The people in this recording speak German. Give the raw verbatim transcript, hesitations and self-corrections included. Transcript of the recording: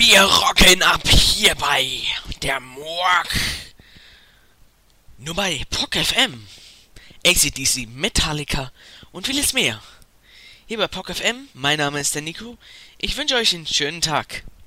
Wir rocken ab hier bei der Morg. Nur bei P O C F M. A C D C, Metallica und vieles mehr. Hier bei P O C F M, mein Name ist der Nico. Ich wünsche euch einen schönen Tag.